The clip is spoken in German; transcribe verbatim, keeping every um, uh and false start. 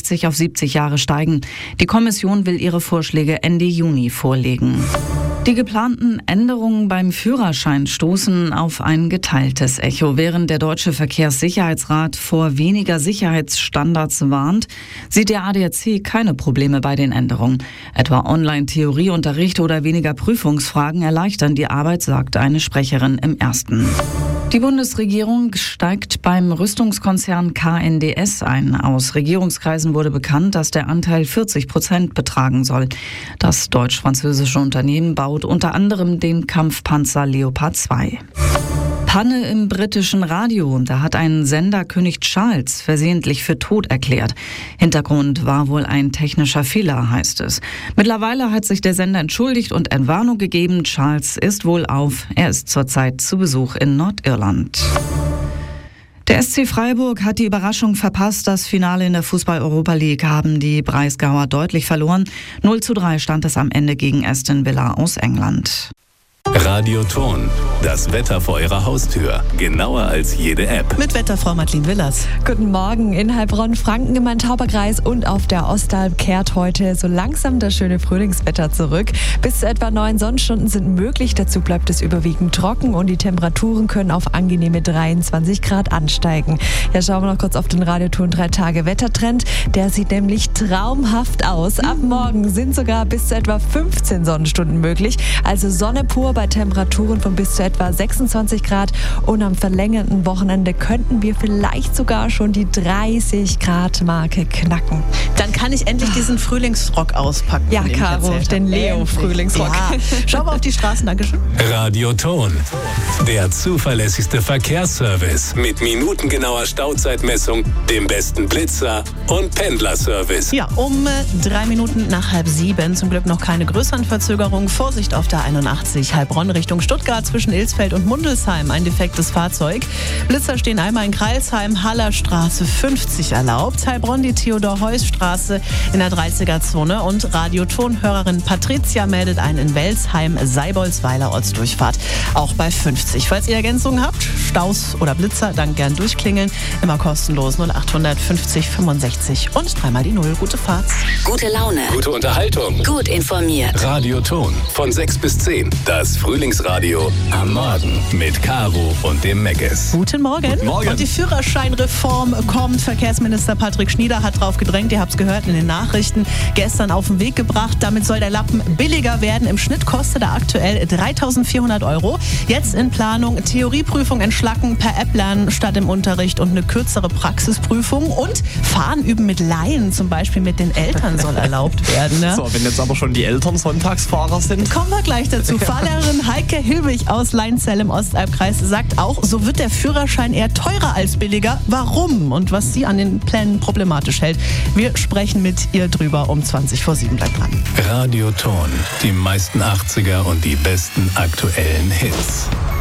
sechzig auf siebzig Jahre steigen. Die Kommission will ihre Vorschläge Ende Juni vorlegen. Die geplanten Änderungen beim Führerschein stoßen auf ein geteiltes Echo. Während der Deutsche Verkehrssicherheitsrat vor weniger Sicherheitsstandards warnt, sieht der A D A C keine Probleme bei den Änderungen. Etwa Online-Theorieunterricht oder weniger Prüfungsfragen erleichtern die Arbeit, sagt eine Sprecherin im Ersten. Die Bundesregierung steigt beim Rüstungskonzern K N D S ein. Aus Regierungskreisen wurde bekannt, dass der Anteil vierzig Prozent betragen soll. Das deutsch-französische Unternehmen baut unter anderem den Kampfpanzer Leopard zwei. Panne im britischen Radio. Da hat ein Sender König Charles versehentlich für tot erklärt. Hintergrund war wohl ein technischer Fehler, heißt es. Mittlerweile hat sich der Sender entschuldigt und Entwarnung gegeben. Charles ist wohlauf. Er ist zurzeit zu Besuch in Nordirland. Der S C Freiburg hat die Überraschung verpasst. Das Finale in der Fußball-Europa League haben die Breisgauer deutlich verloren. null zu drei stand es am Ende gegen Aston Villa aus England. Radioton, das Wetter vor Ihrer Haustür. Genauer als jede App. Mit Wetterfrau Madeleine Willers. Guten Morgen. In Heilbronn, Franken im Main-Tauber-Kreis und auf der Ostalb kehrt heute so langsam das schöne Frühlingswetter zurück. Bis zu etwa neun Sonnenstunden sind möglich. Dazu bleibt es überwiegend trocken und die Temperaturen können auf angenehme dreiundzwanzig Grad ansteigen. Ja, schauen wir noch kurz auf den Radioton drei Tage Wettertrend. Der sieht nämlich traumhaft aus. Ab morgen sind sogar bis zu etwa fünfzehn Sonnenstunden möglich. Also Sonne pur bei Temperaturen von bis zu etwa sechsundzwanzig Grad und am verlängerten Wochenende könnten wir vielleicht sogar schon die dreißig Grad Marke knacken. Dann kann ich endlich diesen Frühlingsrock auspacken. Ja, Caro, den Leo-Frühlingsrock. Ja. Schauen wir auf die Straßen, Dankeschön. Radioton, der zuverlässigste Verkehrsservice mit minutengenauer Stauzeitmessung, dem besten Blitzer und Pendlerservice. Ja, um äh, drei Minuten nach halb sieben. Zum Glück noch keine größeren Verzögerungen. Vorsicht auf der einundachtzig Heilbronn Richtung Stuttgart zwischen Ilsfeld und Mundelsheim. Ein defektes Fahrzeug. Blitzer stehen einmal in Kreilsheim, Hallerstraße fünfzig erlaubt. Heilbronn die Theodor-Heuss-Straße in der dreißiger-Zone. Und Radiotonhörerin Patricia meldet ein in Welsheim, Seibolsweiler Ortsdurchfahrt. Auch bei fünfzig. Falls ihr Ergänzungen habt, Staus oder Blitzer, dann gern durchklingeln. Immer kostenlos null acht hundert fünfzig fünfundsechzig und dreimal die Null. Gute Fahrt. Gute Laune. Gute Unterhaltung. Gut informiert. Radioton von sechs bis zehn. Das Frühlingsradio am Morgen mit Caro und dem Megges. Guten Morgen. Guten Morgen. Und die Führerscheinreform kommt. Verkehrsminister Patrick Schnieder hat drauf gedrängt. Ihr habt es gehört in den Nachrichten. Gestern auf den Weg gebracht. Damit soll der Lappen billiger werden. Im Schnitt kostet er aktuell dreitausendvierhundert Euro. Jetzt in Planung Theorieprüfung entschlacken, per App lernen statt im Unterricht und eine kürzere Praxisprüfung. Und Fahren üben mit Laien, zum Beispiel mit den Eltern, soll erlaubt werden. Ne? So, wenn jetzt aber schon die Eltern Sonntagsfahrer sind. Kommen wir gleich dazu. Fahrlehrerin Heike Hilbig aus Leinzell im Ostalbkreis sagt auch, so wird der Führerschein eher teurer als billiger. Warum? Und was sie an den Plänen problematisch hält. Wir sprechen mit ihr drüber um zwanzig vor sieben. Bleibt dran. Radioton, die meisten achtziger und die besten aktuellen Hits.